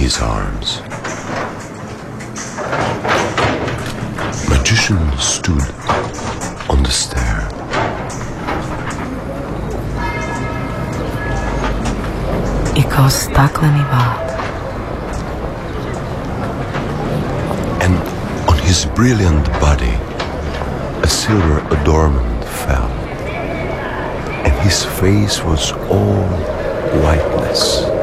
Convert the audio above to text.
his arms. Magician stood on the stair. I kao stakleni val. And on his brilliant body a silver adornment fell, and his face was all whiteness.